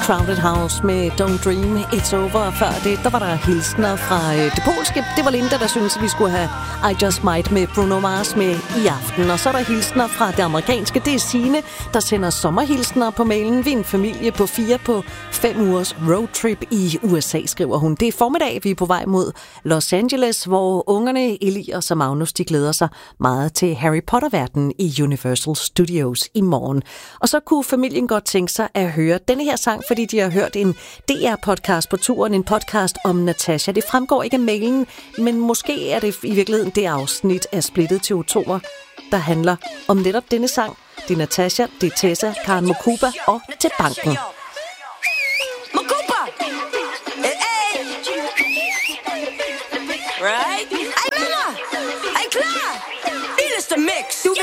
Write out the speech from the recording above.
Crowded House med Don't Dream It's Over. Før det, der var der hilsner fra det polske. Det var Linda, der syntes, at vi skulle have I Just Might med Bruno Mars med i aften. Og så er der hilsner fra det amerikanske. Det er Signe, der sender sommerhilsner på mailen. Vi er en familie på 4 på 5 ugers roadtrip i USA, skriver hun. Det er formiddag, vi er på vej mod Los Angeles, hvor ungerne Elias og Magnus, de glæder sig meget til Harry Potter-verdenen i Universal Studios i morgen. Og så kunne familien godt tænke sig at høre denne her sang, fordi de har hørt en DR-podcast på turen, en podcast om Natasha. Det fremgår ikke af mailen, men måske er det i virkeligheden det afsnit af Splittet til Oktober, der handler om netop denne sang. Det er Natasha, det er Tessa, Karen Mokuba og Til Banken.